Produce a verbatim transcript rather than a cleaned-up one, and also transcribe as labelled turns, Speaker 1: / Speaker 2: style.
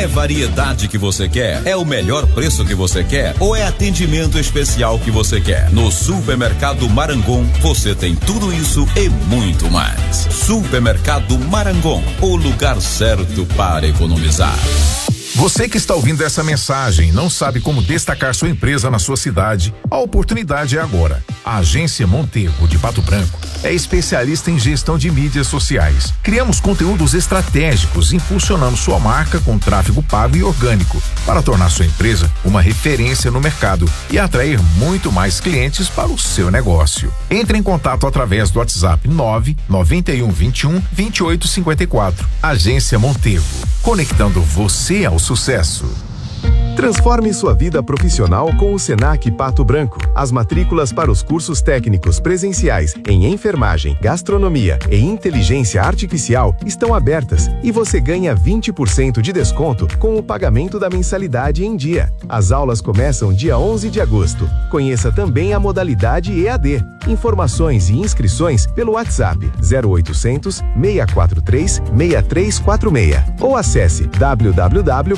Speaker 1: É variedade que você quer? É o melhor preço que você quer? Ou é atendimento especial que você quer? No Supermercado Marangon, você tem tudo isso e muito mais. Supermercado Marangon, o lugar certo para economizar.
Speaker 2: Você que está ouvindo essa mensagem não sabe como destacar sua empresa na sua cidade? A oportunidade é agora. A Agência Montego de Pato Branco é especialista em gestão de mídias sociais. Criamos conteúdos estratégicos, impulsionando sua marca com tráfego pago e orgânico para tornar sua empresa uma referência no mercado e atrair muito mais clientes para o seu negócio. Entre em contato através do WhatsApp nove nove um dois um, dois oito cinco quatro. Agência Montego, conectando você ao sucesso.
Speaker 3: Transforme sua vida profissional com o Senac Pato Branco. As matrículas para os cursos técnicos presenciais em enfermagem, gastronomia e inteligência artificial estão abertas e você ganha vinte por cento de desconto com o pagamento da mensalidade em dia. As aulas começam dia onze de agosto. Conheça também a modalidade E A D. Informações e inscrições pelo WhatsApp zero oitocentos, seis quatro três, seis três quatro seis ou acesse w w w